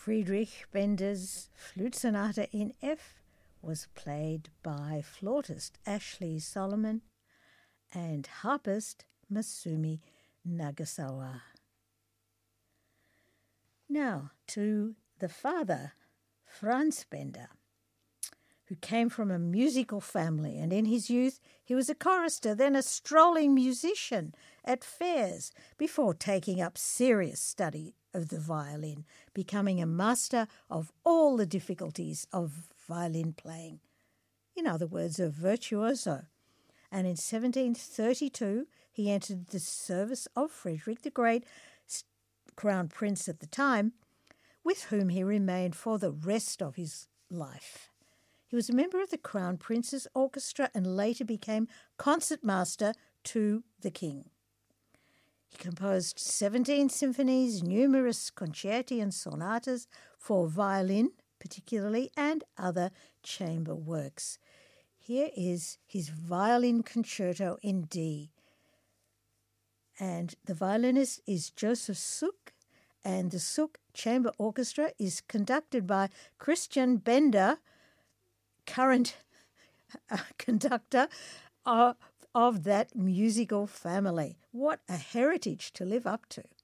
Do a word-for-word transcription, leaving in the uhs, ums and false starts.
Friedrich Bender's Flute Sonata in F was played by flautist Ashley Solomon and harpist Masumi Nagasawa. Now to the father, Franz Bender, who came from a musical family, and in his youth he was a chorister, then a strolling musician at fairs, before taking up serious study of the violin, becoming a master of all the difficulties of violin playing. In other words, a virtuoso. And in seventeen thirty-two, he entered the service of Frederick the Great, crown prince at the time, with whom he remained for the rest of his life. He was a member of the Crown Prince's Orchestra and later became concertmaster to the king. He composed seventeen symphonies, numerous concerti and sonatas for violin particularly, and other chamber works. Here is his violin concerto in D. And the violinist is Joseph Suk, and the Suk Chamber Orchestra is conducted by Christian Bender, current uh, conductor of, of that musical family. What a heritage to live up to.